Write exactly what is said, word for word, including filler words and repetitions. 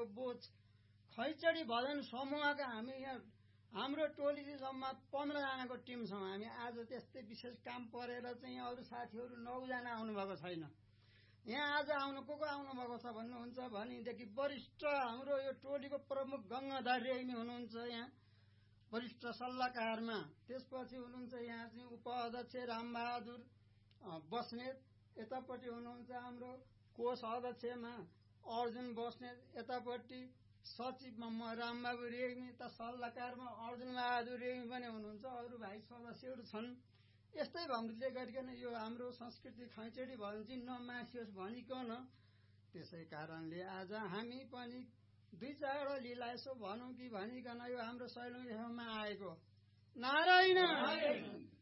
बोझ खैचडी भजन समूहका हामी यहाँ हाम्रो टोली चाहिँ जम्मा पन्ध्रजनाको टिम छौँ हामी। आज त्यस्तै विशेष काम परेर चाहिँ अरू साथीहरू नौजना आउनुभएको छैन। यहाँ आज आउनु को को आउनुभएको छ भन्नुहुन्छ भनेदेखि वरिष्ठ हाम्रो यो टोलीको प्रमुख गङ्गाधर रेग्मी हुनुहुन्छ यहाँ वरिष्ठ सल्लाहकारमा। त्यसपछि हुनुहुन्छ यहाँ चाहिँ उपाध्यक्ष रामबहादुर बस्नेत। यतापट्टि हुनुहुन्छ हाम्रो कोष अध्यक्षमा अर्जुन बस्नेत। यतापट्टि सचिवमा रामबाबु रेग्मी। त सल्लाहकारमा अर्जुन बहादुर रेग्मी पनि हुनुहुन्छ। अरू भाइ सदस्यहरू छन्। यस्तै भङ्गीले गरिकन यो हाम्रो संस्कृति खैचडी भजन चाहिँ नमासियोस् भनिकन त्यसै कारणले आज हामी पनि दुई चारवटा लीला यसो भनौँ कि भनिकन यो हाम्रो सैलौँ आएको नारायण।